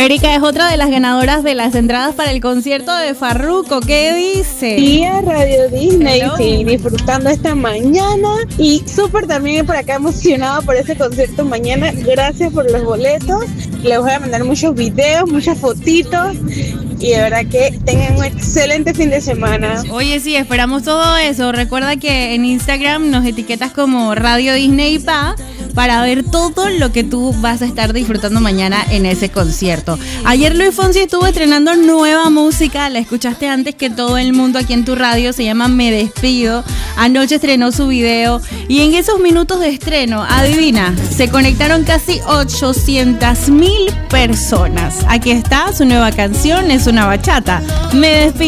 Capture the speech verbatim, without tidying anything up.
Erika es otra de las ganadoras de las entradas para el concierto de Farruko. ¿Qué dice? Y a Radio Disney, Hello. sí, disfrutando esta mañana y súper también por acá emocionado por ese concierto mañana. Gracias por los boletos. Les voy a mandar muchos videos, muchas fotitos y de verdad que tengan un excelente fin de semana. Oye, sí, esperamos todo eso. Recuerda que en Instagram nos etiquetas como Radio Disney Pa para ver todo lo que tú vas a estar disfrutando mañana en ese concierto. Ayer Luis Fonsi estuvo estrenando nueva música, la escuchaste antes que todo el mundo aquí en tu radio, se llama Me Despido. Anoche estrenó su video y en esos minutos de estreno, adivina, se conectaron casi ochocientas mil personas. Aquí está su nueva canción, es una bachata. Me Despido.